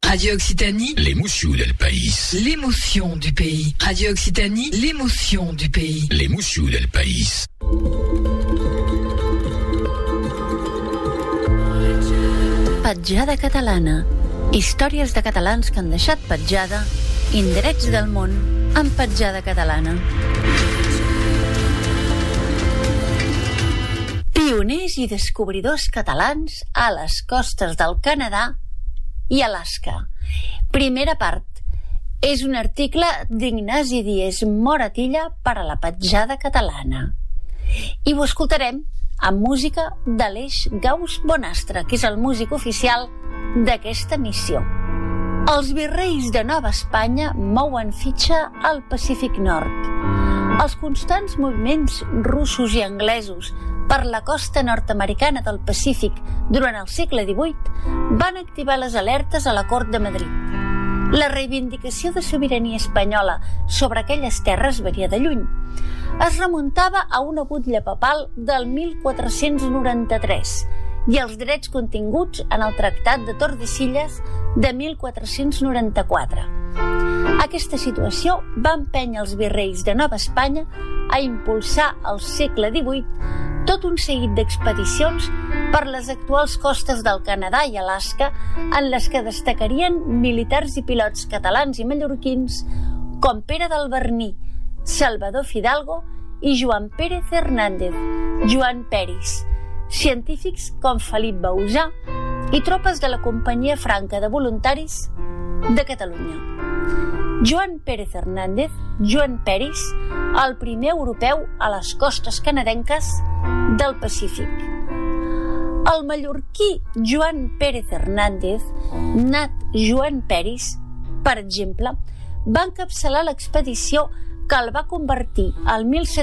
Radio Occitanie, l'émotion del país. L'émotion du pays. Radio Occitanie, l'émotion du pays. L'émotion del país. Petjada catalana. Històries de catalans que han deixat petjada, indrets del món amb petjada catalana. Pioners i descobridors catalans a les costes del Canadà i Alaska. Primera part. És un article d'Ignasi Díez Moratilla per a la petjada catalana. I ho escoltarem amb música d'Aleix Gaus Bonastre, que és el músic oficial d'aquesta missió. Els virreis de Nova Espanya mouen fitxa al Pacífic Nord. Els constants moviments russos i anglesos per la costa nord-americana del Pacífic durant el segle XVIII van activar les alertes a la cort de Madrid. La reivindicació de sobirania espanyola sobre aquelles terres venia de lluny. Es remuntava a una butlla papal del 1493 i els drets continguts en el Tractat de Tordesillas de 1494. Aquesta situació va empènyer els virreis de Nova Espanya a impulsar al segle XVIII tot un seguit d'expedicions per les actuals costes del Canadà i Alaska, en les que destacarien militars i pilots catalans i mallorquins com Pere d'Alberní, Salvador Fidalgo i Joan Pérez Hernández, Joan Peris, científics com Felip Bausà i tropes de la Companyia Franca de Voluntaris de Catalunya. Joan Pérez Hernández, Joan Peris, el primer europeu a les costes canadenques del Pacífic. El mallorquí Joan Pérez Hernández, nat Joan Peris, per exemple, va encapçalar l'expedició que el va convertir al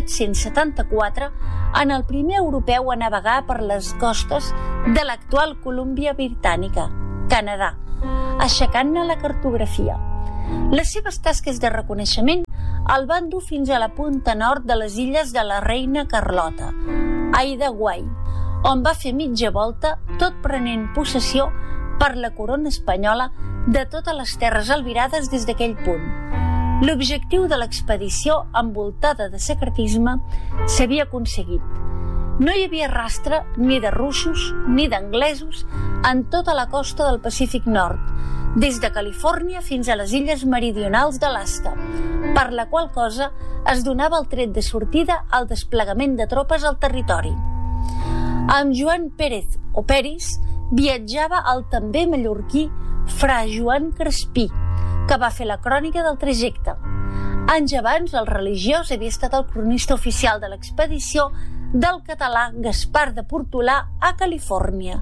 1774 en el primer europeu a navegar per les costes de l'actual Colúmbia Britànica, Canadà, aixecant-ne la cartografia. Les seves tasques de reconeixement el van dur fins a la punta nord de les illes de la Reina Carlota, a Hawaii, on va fer mitja volta, tot prenent possessió per la corona espanyola de totes les terres albirades des d'aquell punt. L'objectiu de l'expedició, envoltada de secretisme, s'havia aconseguit. No hi havia rastre ni de russos ni d'anglesos en tota la costa del Pacífic Nord, des de Califòrnia fins a les illes meridionals d'Alaska, per la qual cosa es donava el tret de sortida al desplegament de tropes al territori. Amb Joan Pérez o Peris viatjava el també mallorquí Fra Joan Crespí, que va fer la crònica del trajecte. Anys abans, el religiós havia estat el cronista oficial de l'expedició del català Gaspar de Portolà a Califòrnia,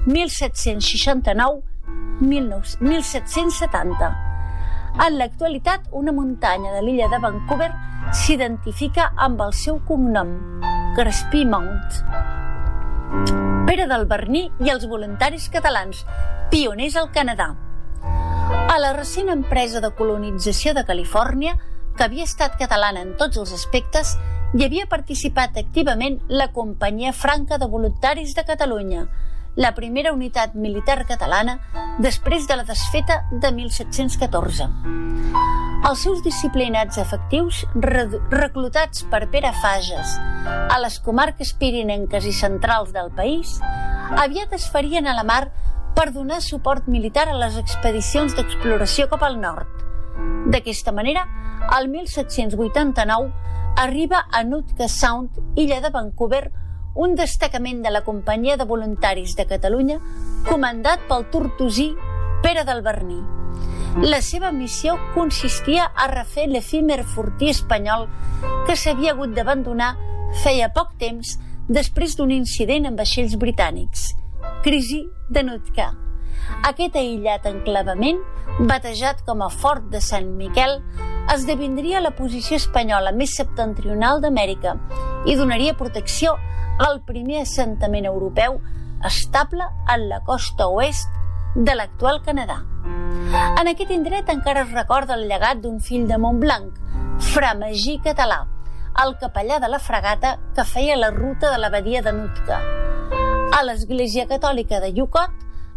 1769-1770. En l'actualitat, una muntanya de l'illa de Vancouver s'identifica amb el seu cognom, Crespí Mount. Pere d'Alberní i els voluntaris catalans, pioners al Canadà. A la recent empresa de colonització de Califòrnia, que havia estat catalana en tots els aspectes, hi havia participat activament la Companyia Franca de Voluntaris de Catalunya, la primera unitat militar catalana després de la desfeta de 1714. Els seus disciplinats efectius, reclutats per Pere Fages a les comarques pirinenques i centrals del país, aviat es farien a la mar per donar suport militar a les expedicions d'exploració cap al nord. D'aquesta manera, el 1789 arriba a Nootka Sound, illa de Vancouver, un destacament de la Companyia de Voluntaris de Catalunya comandat pel tortosí Pere d'Alberní. La seva missió consistia a refer l'efímer fortí espanyol que s'havia hagut d'abandonar feia poc temps després d'un incident amb vaixells britànics, crisi de Nootka. Aquest aïllat enclavament, batejat com a Fort de Sant Miquel, esdevindria la posició espanyola més septentrional d'Amèrica i donaria protecció al primer assentament europeu estable en la costa oest de l'actual Canadà. En aquest indret encara es recorda el llegat d'un fill de Montblanc, Fra Magí Català, el capellà de la fragata que feia la ruta de l'abadia de Nootka. A l'Església Catòlica de Yukon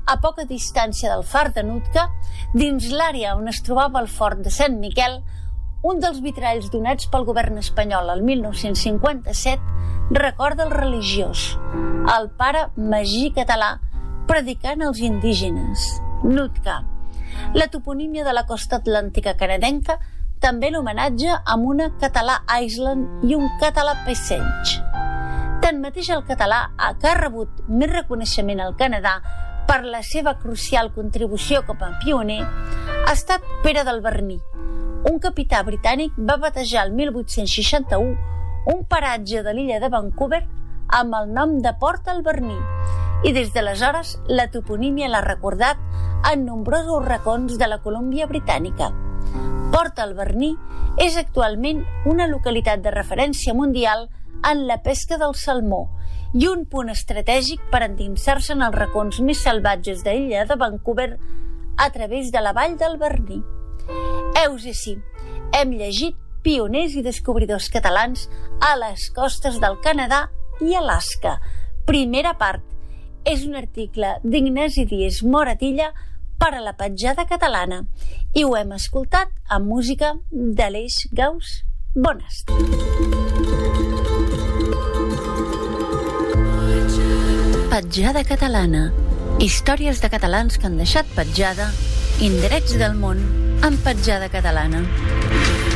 a poca distància del far de Nootka, dins l'àrea on es trobava el fort de Sant Miquel, un dels vitralls donats pel govern espanyol el 1957 recorda el religiós, el pare Magí Català, predicant als indígenes. Nootka. La toponímia de la costa atlàntica canadenca també l'homenatja amb una Català Island i un Català Passeig. Tanmateix el català, que ha rebut més reconeixement al Canadà per la seva crucial contribució com a pioner, ha estat Pere del Berní. Un capità britànic va batejar el 1861 un paratge de l'illa de Vancouver amb el nom de Port Alberní, i des d'aleshores la toponímia l'ha recordat en nombrosos racons de la Colúmbia Britànica. Port Alberní és actualment una localitat de referència mundial en la pesca del salmó i un punt estratègic per endinsar-se en els racons més salvatges de l'illa de Vancouver a través de la vall d'Alberní. Heus ací, hem llegit Pioners i descobridors catalans a les costes del Canadà i Alaska. Primera part. És un article d'Ignasi Díez Moratilla per a la Petjada Catalana i ho hem escoltat amb música d'Aleix Gauss. Bon estat. Petjada Catalana. Històries de catalans que han deixat petjada, indrets del món amb Petjada Catalana.